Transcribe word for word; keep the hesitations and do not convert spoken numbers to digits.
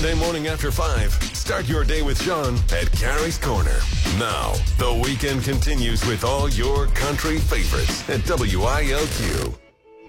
Sunday morning after five. Start your day with Sean at Gary's Corner. Now, the weekend continues with all your country favorites at W I L Q.